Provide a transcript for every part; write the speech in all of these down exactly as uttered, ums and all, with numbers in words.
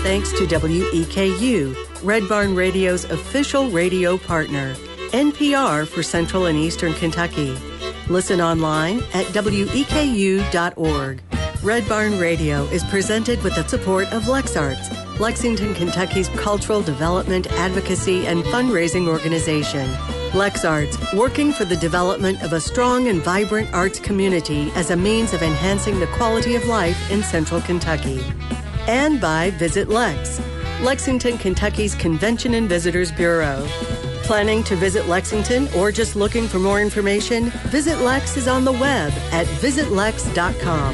thanks to W E K U, Red Barn Radio's official radio partner, N P R for Central and Eastern Kentucky. Listen online at W E K U dot org. Red Barn Radio is presented with the support of LexArts, Lexington, Kentucky's cultural development, advocacy, and fundraising organization. LexArts, working for the development of a strong and vibrant arts community as a means of enhancing the quality of life in Central Kentucky. And by Visit Lex, Lexington, Kentucky's Convention and Visitors Bureau. Planning to visit Lexington or just looking for more information? Visit Lex is on the web at visit lex dot com.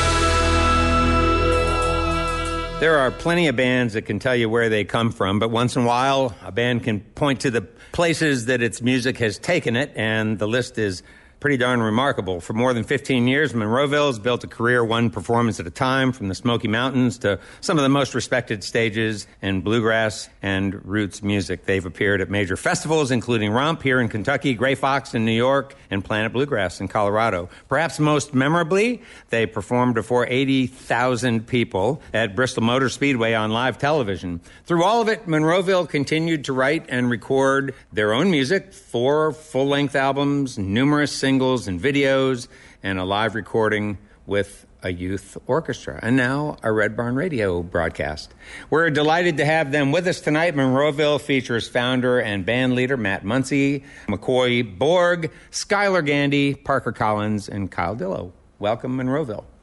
There are plenty of bands that can tell you where they come from, but once in a while, a band can point to the places that its music has taken it, and the list is pretty darn remarkable. For more than fifteen years, Monroeville has built a career one performance at a time, from the Smoky Mountains to some of the most respected stages in bluegrass and roots music. They've appeared at major festivals, including Romp here in Kentucky, Gray Fox in New York, and Planet Bluegrass in Colorado. Perhaps most memorably, they performed before eighty thousand people at Bristol Motor Speedway on live television. Through all of it, Monroeville continued to write and record their own music, four full-length albums, numerous singles and videos, and a live recording with a youth orchestra, and now a Red Barn Radio broadcast. We're delighted to have them with us tonight. Monroeville features founder and band leader Matt Muncy, McCoy Borg, Skylar Gandy, Parker Collins, and Kyle Dillow. Welcome, Monroeville.